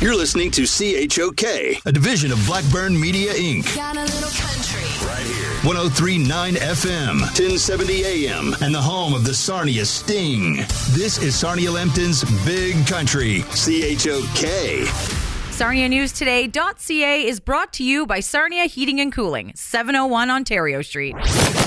You're listening to CHOK, a division of Blackburn Media, Inc. Got a little country. Right here. 103.9 FM, 1070 AM, and the home of the Sarnia Sting. This is Sarnia-Lambton's Big Country, CHOK. SarniaNewsToday.ca is brought to you by Sarnia Heating and Cooling, 701 Ontario Street.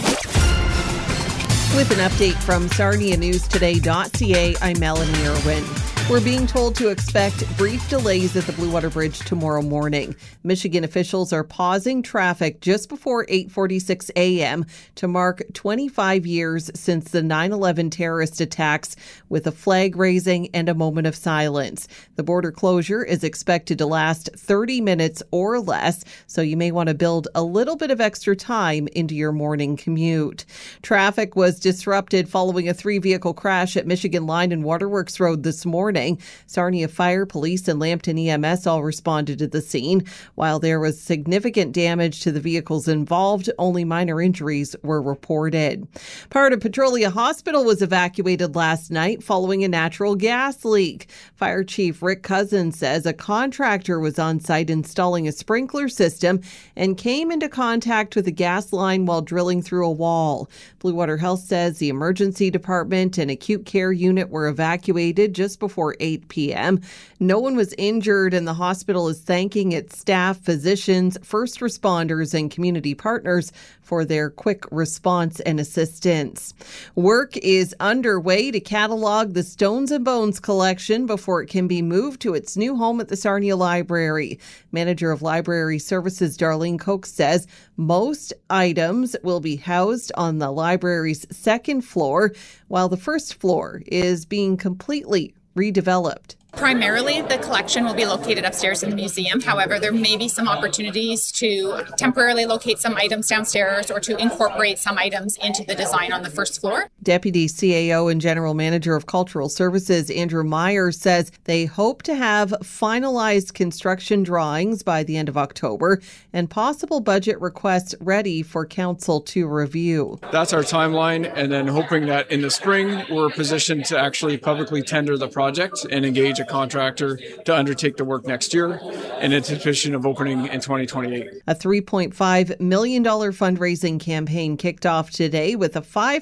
With an update from SarniaNewsToday.ca, I'm Melanie Irwin. We're being told to expect brief delays at the Blue Water Bridge tomorrow morning. Michigan officials are pausing traffic just before 8:46 a.m. to mark 25 years since the 9/11 terrorist attacks with a flag raising and a moment of silence. The border closure is expected to last 30 minutes or less, so you may want to build a little bit of extra time into your morning commute. Traffic was disrupted following a 3-vehicle crash at Michigan Line and Waterworks Road this morning. Sarnia Fire, Police, and Lambton EMS all responded to the scene. While there was significant damage to the vehicles involved, only minor injuries were reported. Part of Petrolia Hospital was evacuated last night following a natural gas leak. Fire Chief Rick Cousins says a contractor was on site installing a sprinkler system and came into contact with a gas line while drilling through a wall. Blue Water Health says the emergency department and acute care unit were evacuated just before 8 p.m. No one was injured, and the hospital is thanking its staff, physicians, first responders, and community partners for their quick response and assistance. Work is underway to catalog the Stones and Bones collection before it can be moved to its new home at the Sarnia Library. Manager of Library Services Darlene Koch says most items will be housed on the library's second floor, while the first floor is being completely redeveloped. Primarily, the collection will be located upstairs in the museum. However, there may be some opportunities to temporarily locate some items downstairs or to incorporate some items into the design on the first floor. Deputy CAO and General Manager of Cultural Services Andrew Myers says they hope to have finalized construction drawings by the end of October and possible budget requests ready for Council to review. That's our timeline, and then hoping that in the spring we're positioned to actually publicly tender the project and engage a contractor to undertake the work next year in anticipation of opening in 2028. A $3.5 million fundraising campaign kicked off today with a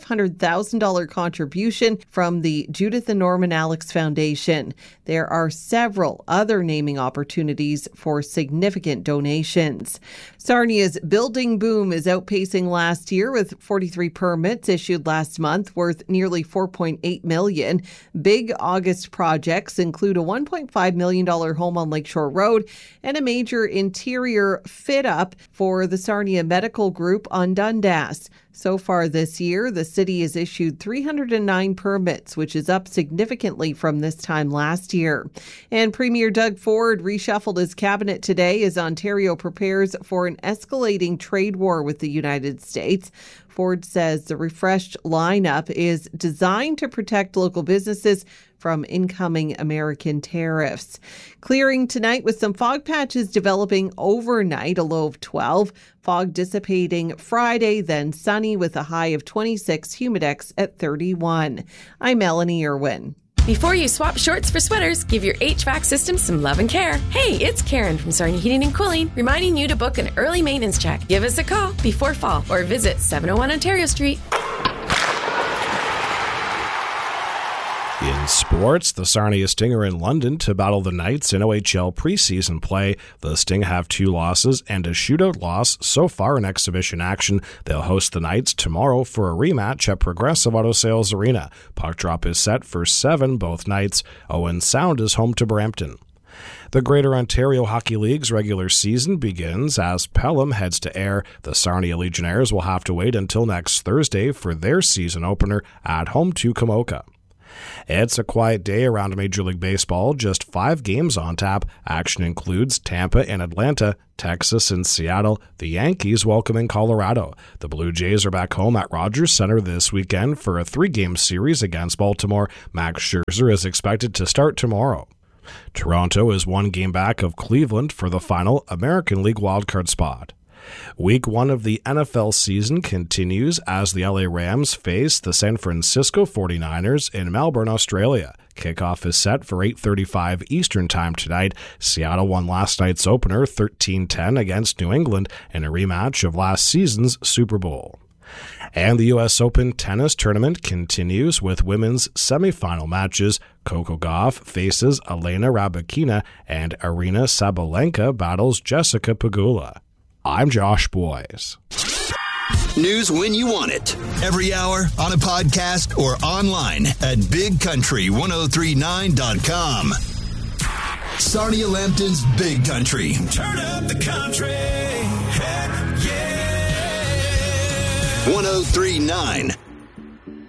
$500,000 contribution from the Judith and Norman Alex Foundation. There are several other naming opportunities for significant donations. Sarnia's building boom is outpacing last year with 43 permits issued last month worth nearly $4.8 million. Big August projects include a $1.5 million home on Lakeshore Road and a major interior fit-up for the Sarnia Medical Group on Dundas. So far this year, the city has issued 309 permits, which is up significantly from this time last year. And Premier Doug Ford reshuffled his cabinet today as Ontario prepares for an escalating trade war with the United States. Ford says the refreshed lineup is designed to protect local businesses from incoming American tariffs. Clearing tonight with some fog patches developing overnight, a low of 12. Fog dissipating Friday, then sunny with a high of 26, humidex at 31. I'm Melanie Irwin. Before you swap shorts for sweaters, give your HVAC system some love and care. Hey, it's Karen from Sarnia Heating and Cooling, reminding you to book an early maintenance check. Give us a call before fall or visit 701 Ontario Street. In sports, the Sarnia Sting are in London to battle the Knights in OHL preseason play. The Sting have 2 losses and a shootout loss so far in exhibition action. They'll host the Knights tomorrow for a rematch at Progressive Auto Sales Arena. Puck drop is set for 7, both nights. Owen Sound is home to Brampton. The Greater Ontario Hockey League's regular season begins as Pelham heads to Ayr. The Sarnia Legionnaires will have to wait until next Thursday for their season opener at home to Kamoka. It's a quiet day around Major League Baseball. Just 5 games on tap. Action includes Tampa and Atlanta, Texas and Seattle, the Yankees welcoming Colorado. The Blue Jays are back home at Rogers Center this weekend for a 3-game series against Baltimore. Max Scherzer is expected to start tomorrow. Toronto is 1 game back of Cleveland for the final American League wildcard spot. Week 1 of the NFL season continues as the LA Rams face the San Francisco 49ers in Melbourne, Australia. Kickoff is set for 8:35 Eastern Time tonight. Seattle won last night's opener 13-10 against New England in a rematch of last season's Super Bowl. And the U.S. Open tennis tournament continues with women's semifinal matches. Coco Gauff faces Elena Rybakina and Aryna Sabalenka battles Jessica Pegula. I'm Josh Boyes. News when you want it. Every hour, on a podcast, or online at BigCountry1039.com. Sarnia Lambton's Big Country. Turn up the country. Heck yeah. 1039